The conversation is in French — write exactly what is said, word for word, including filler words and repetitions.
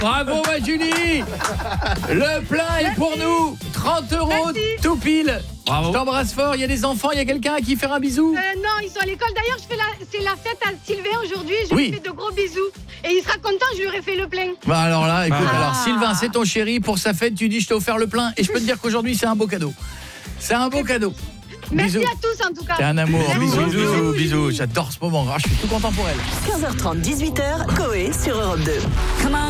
Bravo ma Julie. Le plein est pour nous. trente euros tout pile. Bravo. Je t'embrasse fort. Il y a des enfants, il y a quelqu'un à qui faire un bisou? euh, Non, ils sont à l'école. D'ailleurs, je fais la... c'est la fête à Sylvain aujourd'hui. Je oui. lui fais de gros bisous. Et il sera content, je lui aurais fait le plein. Bah alors là, écoute, ah. alors Sylvain, c'est ton chéri. Pour sa fête, tu dis je t'ai offert le plein. Et je peux te dire qu'aujourd'hui, c'est un beau cadeau. C'est un beau cadeau. Merci bisous. à tous en tout cas. C'est un amour. Merci. Bisous, bisous, Bisous. bisous. J'adore ce moment. Ah, je suis tout content pour elle. quinze heures trente, dix-huit heures, Coé sur Europe deux. Come on.